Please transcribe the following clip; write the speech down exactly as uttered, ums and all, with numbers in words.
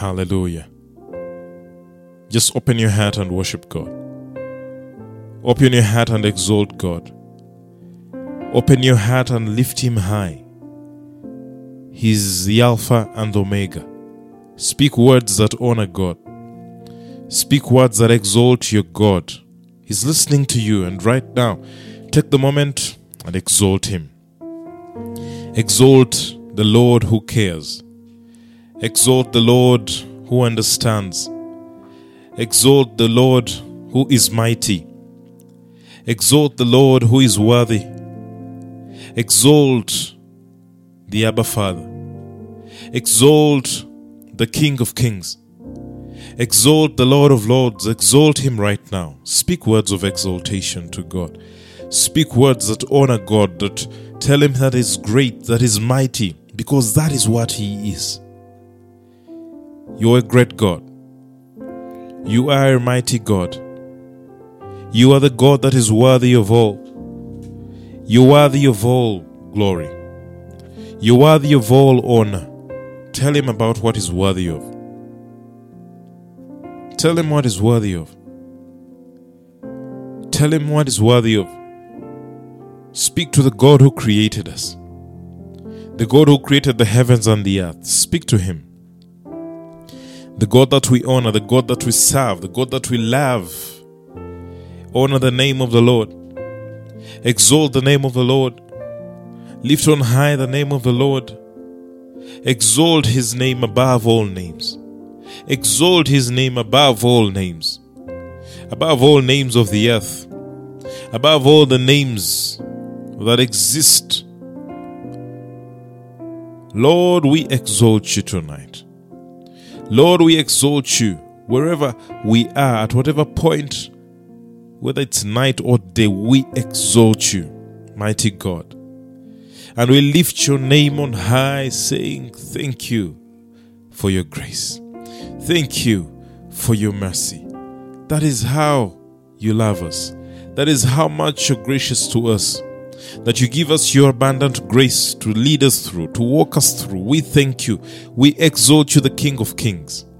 Hallelujah. Just open your heart and worship God. Open your heart and exalt God. Open your heart and lift Him high. He's the Alpha and Omega. Speak words that honor God. Speak words that exalt your God. He's listening to you, and right now, take the moment and exalt Him. Exalt the Lord who cares. Exalt the Lord who understands. Exalt the Lord who is mighty. Exalt the Lord who is worthy. Exalt the Abba Father. Exalt the King of Kings. Exalt the Lord of Lords. Exalt Him right now. Speak words of exaltation to God. Speak words that honor God, that tell Him that He's great, that He's mighty, because that is what He is. You are a great God. You are a mighty God. You are the God that is worthy of all. You are worthy of all glory. You are worthy of all honor. Tell Him about what He's worthy of. Tell Him what He's worthy of. Tell Him what He's worthy of. Speak to the God who created us. The God who created the heavens and the earth. Speak to Him. The God that we honor, the God that we serve, the God that we love. Honor the name of the Lord. Exalt the name of the Lord. Lift on high the name of the Lord. Exalt His name above all names. Exalt His name above all names. Above all names of the earth. Above all the names that exist. Lord, we exalt You tonight. Lord, we exalt You wherever we are, at whatever point, whether it's night or day, we exalt You, mighty God. And we lift Your name on high, saying, thank You for Your grace. Thank You for Your mercy. That is how You love us. That is how much You're gracious to us. That You give us Your abundant grace to lead us through, to walk us through. We thank You. We exalt You, the King of Kings.